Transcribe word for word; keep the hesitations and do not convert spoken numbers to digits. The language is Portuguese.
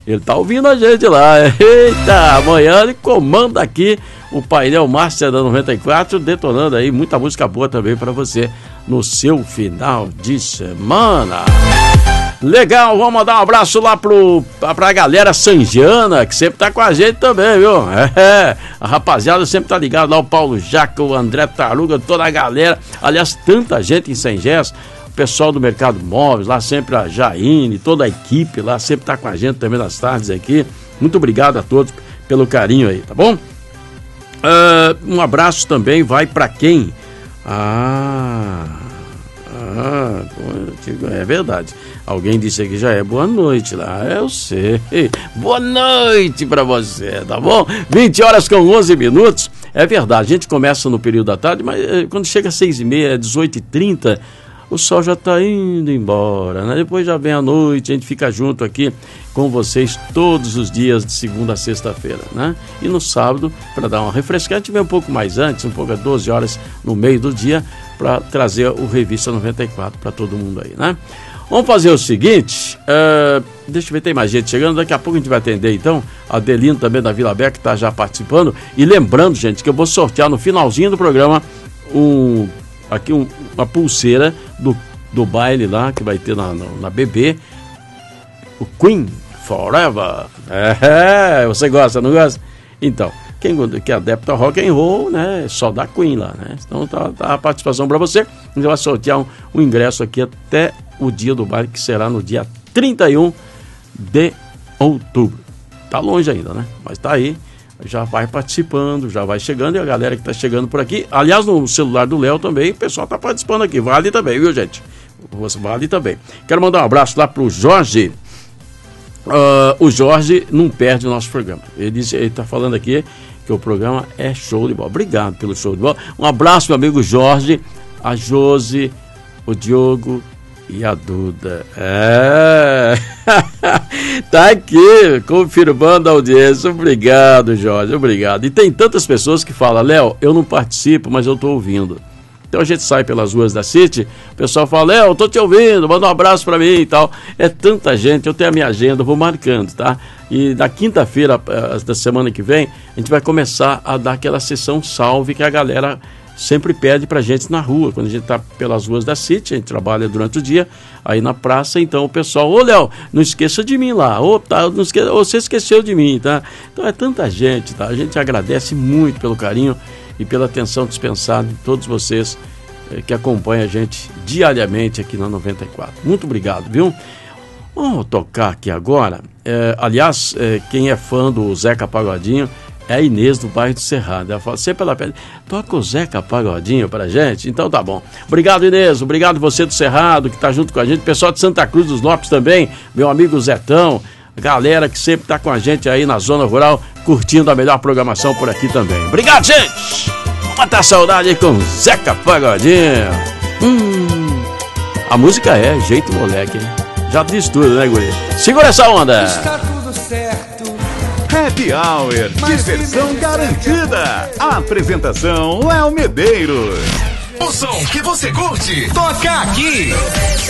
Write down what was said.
Ele tá ouvindo a gente lá. Eita, amanhã ele comanda aqui o painel Master da noventa e quatro, detonando aí muita música boa também para você no seu final de semana. Legal, vamos mandar um abraço lá pro, pra galera sangiana, que sempre tá com a gente também, viu? É, a rapaziada sempre tá ligada lá, o Paulo Jaca, o André Taruga, toda a galera. Aliás, tanta gente em Sengés, o pessoal do Mercado Móveis, lá sempre a Jaine, toda a equipe lá sempre tá com a gente também nas tardes aqui. Muito obrigado a todos pelo carinho aí, tá bom? Uh, um abraço também vai pra quem? Ah... Ah, é verdade. Alguém disse aqui já é boa noite lá. Eu sei. Boa noite pra você, tá bom? vinte horas com onze minutos. É verdade, a gente começa no período da tarde, mas quando chega às seis e meia, dezoito e trinta, o sol já tá indo embora, né? Depois já vem a noite, a gente fica junto aqui com vocês todos os dias de segunda a sexta-feira, né? E no sábado, para dar uma refrescada, a gente vem um pouco mais antes, um pouco às doze horas no meio do dia, para trazer o Revista noventa e quatro para todo mundo aí, né? Vamos fazer o seguinte, uh, deixa eu ver, tem mais gente chegando, daqui a pouco a gente vai atender então, a Adelino também da Vila Beca, que está já participando, e lembrando, gente, que eu vou sortear no finalzinho do programa um, aqui um, uma pulseira do, do baile lá, que vai ter na, na, na B B, o Queen Forever. É, você gosta, não gosta? Então, quem que é adepto ao rock and roll, né, só da Queen lá, né? Então tá, tá a participação para você. A gente vai sortear um, um ingresso aqui até o dia do baile, que será no dia trinta e um de outubro. Tá longe ainda, né? Mas tá aí, já vai participando, já vai chegando, e a galera que tá chegando por aqui, aliás, no celular do Léo também, o pessoal tá participando aqui, vale também, viu, gente? Vale também. Quero mandar um abraço lá pro Jorge. Uh, o Jorge não perde o nosso programa. Ele disse, ele tá falando aqui que o programa é show de bola. Obrigado pelo show de bola. Um abraço, meu amigo Jorge, a Josi, o Diogo e a Duda. É. Tá aqui, confirmando a audiência. Obrigado, Jorge, obrigado. E tem tantas pessoas que falam, Léo, eu não participo, mas eu tô ouvindo. Então a gente sai pelas ruas da City, o pessoal fala, Léo, eu tô te ouvindo, manda um abraço pra mim e tal. É tanta gente, eu tenho a minha agenda, eu vou marcando, tá? E na quinta-feira da semana que vem, a gente vai começar a dar aquela sessão salve que a galera sempre pede pra gente na rua. Quando a gente tá pelas ruas da City, a gente trabalha durante o dia, aí na praça, então o pessoal, ô Léo, não esqueça de mim lá, ô, tá, não esque... ô, você esqueceu de mim, tá? Então é tanta gente, tá? A gente agradece muito pelo carinho e pela atenção dispensada de todos vocês eh, que acompanham a gente diariamente aqui na noventa e quatro. Muito obrigado, viu? Vamos tocar aqui agora. Eh, aliás, eh, quem é fã do Zeca Pagodinho é a Inês do bairro do Cerrado. Ela fala, sempre ela pede, toca o Zeca Pagodinho pra gente. Então tá bom. Obrigado, Inês. Obrigado você do Cerrado que tá junto com a gente. Pessoal de Santa Cruz dos Lopes também. Meu amigo Zetão. Galera que sempre tá com a gente aí na Zona Rural, curtindo a melhor programação por aqui também. Obrigado, gente! Vamos matar saudade aí com Zeca Pagodinho. Hum, a música é jeito moleque, hein? Já disse tudo, né, guri? Segura essa onda! Está tudo certo. Happy Hour, diversão garantida. A apresentação Léo Medeiros. O som que você curte, toca aqui.